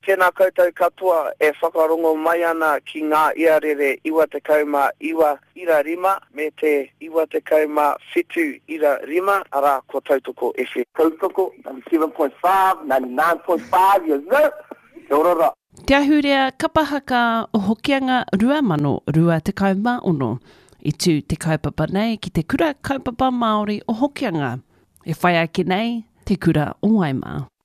Tēnā koutou katoa e whakarongo mai ana ki ngā iarere 29 ira rima me te 97 ira rima ara ko Tautoko FM. Tautoko 97.5, 99.5 years old. Te orora. Te ahurea kapahaka o hokianga 2026 i tū te kaupapa nei ki te kura kaupapa Māori o hokianga. E whai ake nei te kura o Waimā.